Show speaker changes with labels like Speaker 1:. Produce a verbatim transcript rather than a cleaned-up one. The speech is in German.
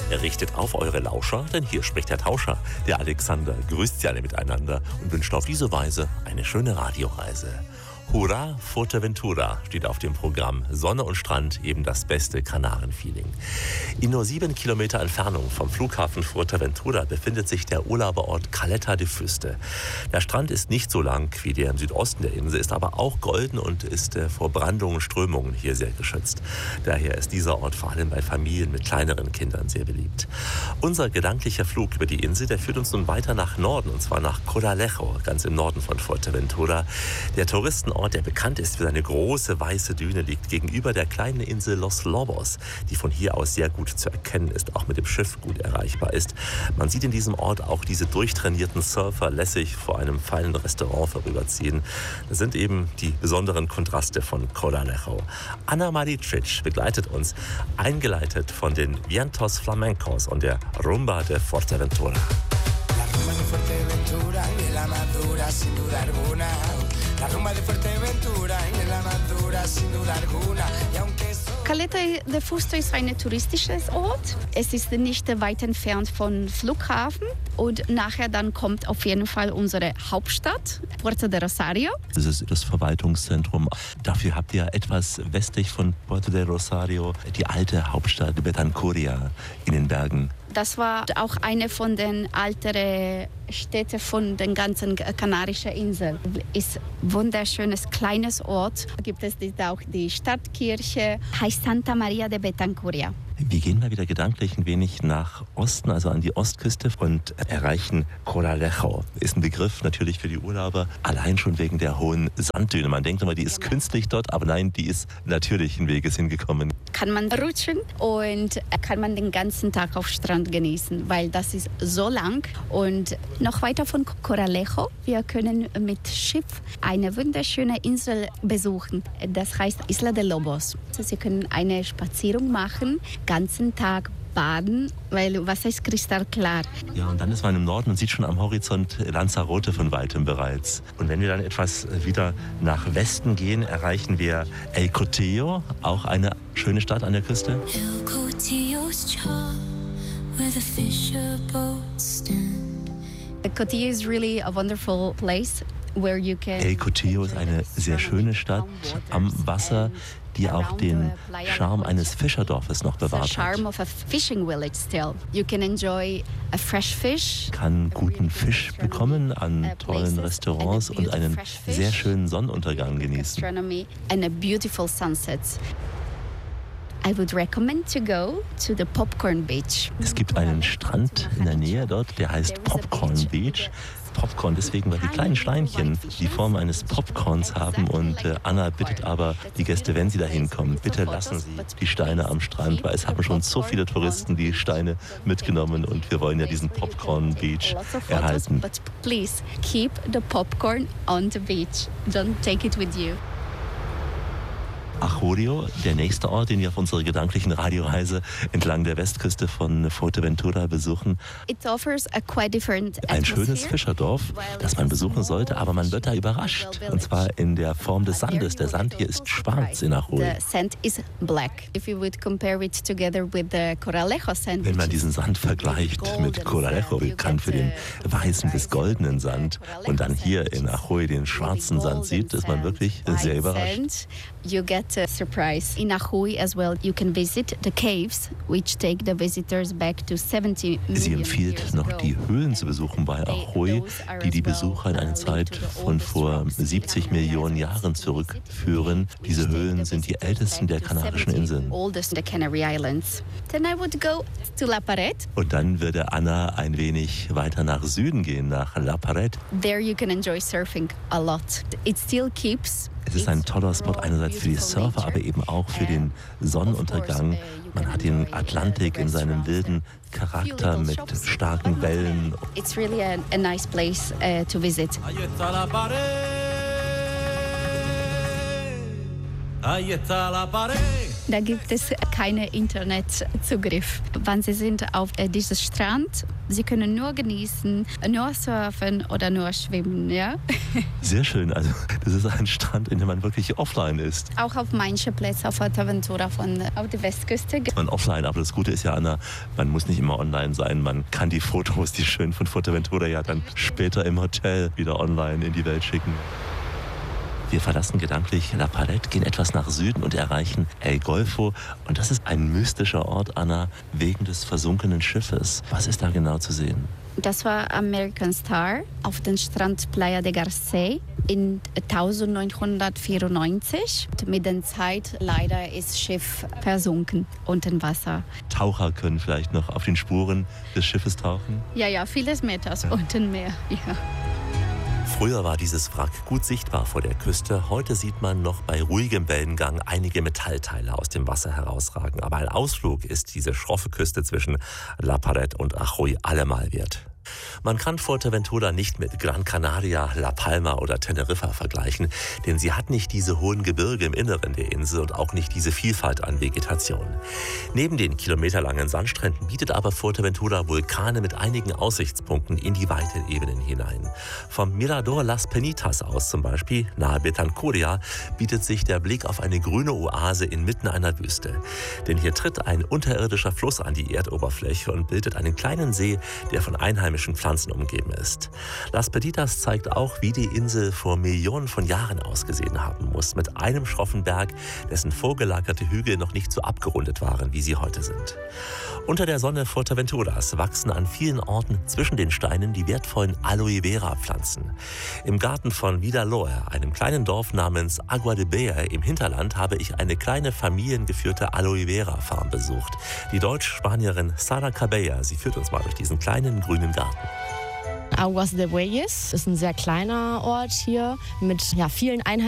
Speaker 1: Richtet auf eure Lauscher, denn hier spricht der Tauscher, der Alexander, grüßt sie alle miteinander und wünscht auf diese Weise eine schöne Radioreise. Hurra, Fuerteventura steht auf dem Programm. Sonne und Strand, eben das beste Kanaren-Feeling. In nur sieben Kilometer Entfernung vom Flughafen Fuerteventura befindet sich der Urlauberort Caleta de Fuste. Der Strand ist nicht so lang wie der im Südosten der Insel, ist aber auch golden und ist äh, vor Brandungen und Strömungen hier sehr geschützt. Daher ist dieser Ort vor allem bei Familien mit kleineren Kindern sehr beliebt. Unser gedanklicher Flug über die Insel, der führt uns nun weiter nach Norden, und zwar nach Coralejo, ganz im Norden von Fuerteventura. Der Touristenort, der bekannt ist für seine große weiße Düne, liegt gegenüber der kleinen Insel Los Lobos, die von hier aus sehr gut zu erkennen ist, auch mit dem Schiff gut erreichbar ist. Man sieht in diesem Ort auch diese durchtrainierten Surfer lässig vor einem feinen Restaurant vorüberziehen. Das sind eben die besonderen Kontraste von Coralejo. Ana Maricic begleitet uns, eingeleitet von den Vientos Flamencos und der Rumba de Fuerteventura.
Speaker 2: La rumba de Fuerteventura y la madura sin duda alguna. La rumba de Fuerteventura y la madura sin duda alguna. Y aunque
Speaker 3: Caleta de Fuste ist ein touristisches Ort. Es ist nicht weit entfernt vom Flughafen. Und nachher dann kommt auf jeden Fall unsere Hauptstadt, Puerto de Rosario.
Speaker 1: Das ist das Verwaltungszentrum. Dafür habt ihr etwas westlich von Puerto de Rosario die alte Hauptstadt Betancuria in den Bergen.
Speaker 3: Das war auch eine von den älteren Städten von den ganzen Kanarischen Inseln. Ist ein wunderschönes kleines Ort. Gibt es auch die Stadtkirche, heißt Santa Maria de Betancuria.
Speaker 1: Wir gehen mal wieder gedanklich ein wenig nach Osten, also an die Ostküste, und erreichen Coralejo. Ist ein Begriff natürlich für die Urlauber, allein schon wegen der hohen Sanddüne. Man denkt immer, die ist künstlich dort, aber nein, die ist natürlichen Weges hingekommen.
Speaker 3: Kann man rutschen und kann man den ganzen Tag auf Strand genießen, weil das ist so lang. Und noch weiter von Coralejo, wir können mit Schiff eine wunderschöne Insel besuchen. Das heißt Isla de Lobos. Sie können eine Spazierung machen, ganzen Tag baden, weil Wasser ist kristallklar.
Speaker 1: Ja, und dann ist man im Norden und sieht schon am Horizont Lanzarote von weitem bereits. Und wenn wir dann etwas wieder nach Westen gehen, erreichen wir El Cotillo, auch eine schöne Stadt an der Küste.
Speaker 4: El Cotillo's char, where the fisher boats stand.
Speaker 3: El Cotillo is really a wonderful place where you can.
Speaker 1: El Cotillo ist eine sehr schöne Stadt am Wasser, die auch den Charme eines Fischerdorfes noch bewahrt hat. Kann guten Fisch bekommen, an tollen Restaurants und einen sehr schönen Sonnenuntergang genießen.
Speaker 3: I would recommend to go to the Popcorn Beach.
Speaker 1: Es gibt einen Strand in der Nähe dort, der heißt Popcorn Beach. Popcorn deswegen, weil die kleinen Steinchen die Form eines Popcorns haben. Und äh, Anna bittet aber die Gäste, wenn sie da hinkommen, bitte lassen Sie die Steine am Strand, weil es haben schon so viele Touristen die Steine mitgenommen und wir wollen ja diesen Popcorn Beach erhalten.
Speaker 3: But please keep the popcorn on the beach. Don't take it with you.
Speaker 1: Ajorro, der nächste Ort, den wir auf unserer gedanklichen Radioreise entlang der Westküste von Fuerteventura besuchen.
Speaker 3: It offers a quite different
Speaker 1: Ein schönes Fischerdorf, das man besuchen sollte, aber man wird da überrascht. Und zwar in der Form des Sandes. Der Sand hier ist schwarz in Ajorro.
Speaker 3: The sand is black. If you would compare it together with the Coralejo sand.
Speaker 1: Wenn man diesen Sand vergleicht mit Coralejo, bekannt für den weißen bis goldenen Sand, und dann hier in Ajorro den schwarzen Sand sieht, ist man wirklich sehr überrascht.
Speaker 3: You get a surprise. In Ajuy as well, you can visit the caves, which take the visitors back to seventy million
Speaker 1: Sie empfiehlt noch die Höhlen zu besuchen bei Ajuy, die die Besucher in eine Zeit von vor siebzig Millionen Jahren zurückführen. Diese Höhlen sind die ältesten der Kanarischen Inseln.
Speaker 3: Then I would go to La Pared.
Speaker 1: Und dann würde Anna ein wenig weiter nach Süden gehen, nach La Pared.
Speaker 3: There you can enjoy surfing a lot. It still keeps.
Speaker 1: Es ist ein toller Spot, einerseits für die Surfer, aber eben auch für den Sonnenuntergang. Man hat den Atlantik in seinem wilden Charakter mit starken Wellen.
Speaker 3: It's really a, a nice place uh, to visit.
Speaker 2: ahí está la pared, ahí está la pared.
Speaker 3: Da gibt es keinen Internetzugriff. Wenn Sie sind auf diesem Strand, Sie können nur genießen, nur surfen oder nur schwimmen. Ja?
Speaker 1: Sehr schön. Also das ist ein Strand, in dem man wirklich offline ist.
Speaker 3: Auch auf manchen Plätzen auf Fuerteventura von auf der Westküste.
Speaker 1: Man offline, aber das Gute ist ja, Anna, man muss nicht immer online sein. Man kann die Fotos, die schön von Fuerteventura, ja dann später im Hotel wieder online in die Welt schicken. Wir verlassen gedanklich La Palette, gehen etwas nach Süden und erreichen El Golfo. Und das ist ein mystischer Ort, Anna, wegen des versunkenen Schiffes. Was ist da genau zu sehen?
Speaker 3: Das war American Star auf dem Strand Playa de Garcés in neunzehnhundertvierundneunzig. Mit der Zeit leider ist das Schiff versunken unter dem Wasser.
Speaker 1: Taucher können vielleicht noch auf den Spuren des Schiffes tauchen?
Speaker 3: Ja, ja, vieles Meters ja. Unten Meer. Ja.
Speaker 1: Früher war dieses Wrack gut sichtbar vor der Küste. Heute sieht man noch bei ruhigem Wellengang einige Metallteile aus dem Wasser herausragen. Aber ein Ausflug ist diese schroffe Küste zwischen La Palette und Ajuy allemal wert. Man kann Fuerteventura nicht mit Gran Canaria, La Palma oder Teneriffa vergleichen, denn sie hat nicht diese hohen Gebirge im Inneren der Insel und auch nicht diese Vielfalt an Vegetation. Neben den kilometerlangen Sandstränden bietet aber Fuerteventura Vulkane mit einigen Aussichtspunkten in die weiten Ebenen hinein. Vom Mirador Las Penitas aus zum Beispiel, nahe Betancuria, bietet sich der Blick auf eine grüne Oase inmitten einer Wüste. Denn hier tritt ein unterirdischer Fluss an die Erdoberfläche und bildet einen kleinen See, der von Einheimischen Pflanzen umgeben ist. Las Penitas zeigt auch, wie die Insel vor Millionen von Jahren ausgesehen haben muss, mit einem schroffen Berg, dessen vorgelagerte Hügel noch nicht so abgerundet waren, wie sie heute sind. Unter der Sonne Fuerteventuras wachsen an vielen Orten zwischen den Steinen die wertvollen Aloe Vera Pflanzen. Im Garten von Vidaloer, einem kleinen Dorf namens Agua de Beer im Hinterland, habe ich eine kleine familiengeführte Aloe Vera Farm besucht. Die Deutsch-Spanierin Sara Cabella, sie führt uns mal durch diesen kleinen grünen Garten.
Speaker 5: Aguas de Bueyes ist ein sehr kleiner Ort hier mit ja, vielen Einheimischen.